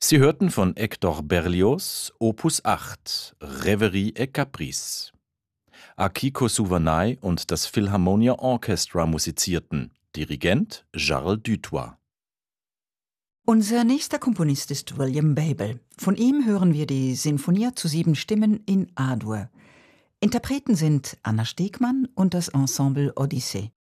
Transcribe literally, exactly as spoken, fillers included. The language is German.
Sie hörten von Hector Berlioz Opus acht, Rêverie et Caprice. Akiko Suvanay und das Philharmonia Orchestra musizierten. Dirigent Charles Dutoit. Unser nächster Komponist ist William Babel. Von ihm hören wir die Sinfonia zu sieben Stimmen in A-Dur. Interpreten sind Anna Stegmann und das Ensemble Odyssee.